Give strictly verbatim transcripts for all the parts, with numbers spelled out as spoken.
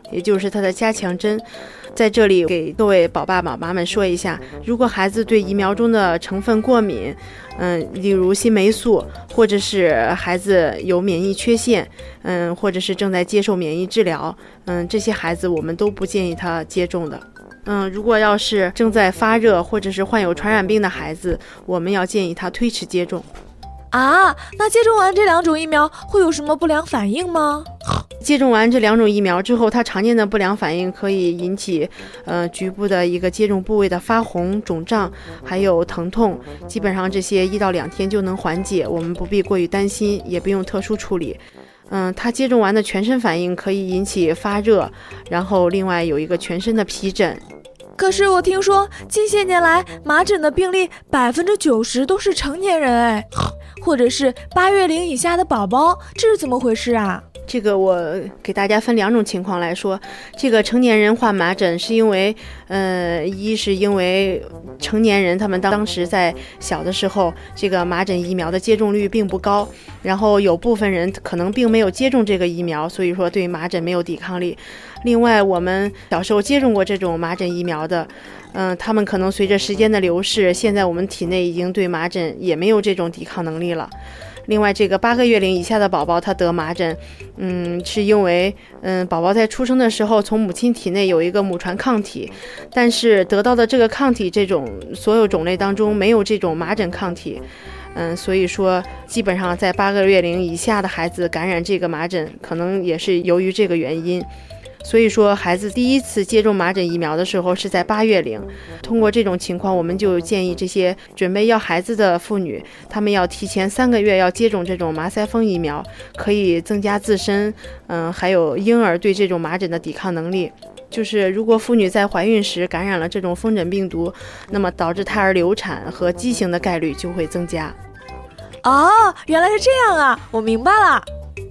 也就是它的加强针。在这里给各位宝爸宝妈们说一下，如果孩子对疫苗中的成分过敏，嗯，例如新霉素，或者是孩子有免疫缺陷，嗯，或者是正在接受免疫治疗，嗯，这些孩子我们都不建议他接种的。嗯，如果要是正在发热或者是患有传染病的孩子，我们要建议他推迟接种。 啊，那接种完这两种疫苗会有什么不良反应吗？ 接种完这两种疫苗之后，它常见的不良反应可以引起呃局部的一个接种部位的发红、肿胀，还有疼痛。基本上这些一到两天就能缓解，我们不必过于担心，也不用特殊处理。嗯，它接种完的全身反应可以引起发热，然后另外有一个全身的皮疹。 可是我听说近些年来麻疹的病例百分之九十都是成年人哎，或者是八月龄以下的宝宝，这是怎么回事啊？ 这个我给大家分两种情况来说，这个成年人患麻疹是因为，呃，一是因为成年人他们当时在小的时候，这个麻疹疫苗的接种率并不高，然后有部分人可能并没有接种这个疫苗，所以说对麻疹没有抵抗力。另外，我们小时候接种过这种麻疹疫苗的，嗯、呃，他们可能随着时间的流逝，现在我们体内已经对麻疹也没有这种抵抗能力了。另外，这个八个月龄以下的宝宝他得麻疹，嗯，是因为嗯宝宝在出生的时候从母亲体内有一个母传抗体，但是得到的这个抗体这种所有种类当中没有这种麻疹抗体，嗯，所以说基本上在八个月龄以下的孩子感染这个麻疹，可能也是由于这个原因。所以说孩子第一次接种麻疹疫苗的时候是在八月龄，通过这种情况，我们就建议这些准备要孩子的妇女，她们要提前三个月要接种这种麻腮风疫苗，可以增加自身嗯还有婴儿对这种麻疹的抵抗能力。就是如果妇女在怀孕时感染了这种风疹病毒，那么导致胎儿流产和畸形的概率就会增加。 哦，原来是这样啊，我明白了。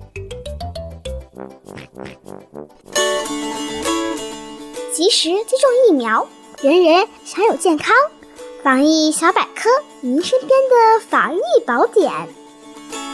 及时接种疫苗，人人享有健康。防疫小百科，您身边的防疫宝典。